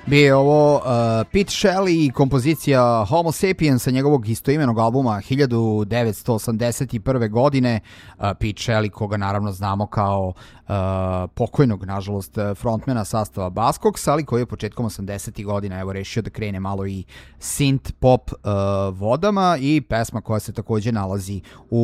Bio je ovo Pete Shelley i kompozicija Homo Sapiens sa njegovog istoimenog albuma 1981. godine. Pete Shelley, koga naravno znamo kao pokojnog, nažalost, frontmana sastava Buzzcocks, ali koji je početkom 80. godina evo rešio da krene malo i synth pop vodama, i pesma koja se takođe nalazi u